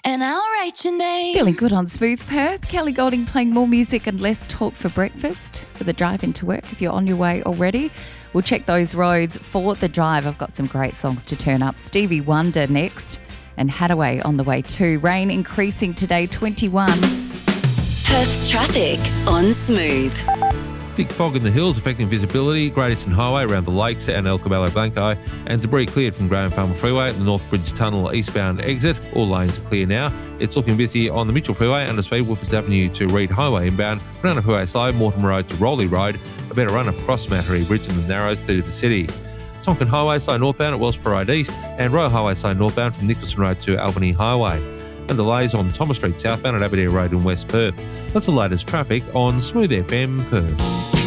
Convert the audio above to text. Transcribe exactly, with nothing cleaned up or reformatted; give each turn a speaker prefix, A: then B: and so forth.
A: and I'll write your name.
B: Feeling good on Smooth Perth. Kelly Golding playing more music and less talk for breakfast for the drive into work. If you're on your way already, we'll check those roads for the drive. I've got some great songs to turn up. Stevie Wonder next and Hathaway on the way too. Rain increasing today, twenty-one.
A: Perth's traffic on Smooth.
C: Thick fog in the hills affecting visibility, Great Eastern Highway around the lakes and El Caballo Blanco, and debris cleared from Graham Farmer Freeway at the Northbridge Tunnel eastbound exit. All lanes are clear now. It's looking busy on the Mitchell Freeway under speed Woodfords Avenue to Reed Highway inbound, Banana Freeway slow, Mortimer Road to Rowley Road, a better run across Mattery Bridge in the Narrows through the city. Tonkin Highway slow northbound at Wellsborough Road East, and Royal Highway slow northbound from Nicholson Road to Albany Highway. And delays on Thomas Street southbound at Aberdeen Road in West Perth. That's the latest traffic on Smooth F M Perth.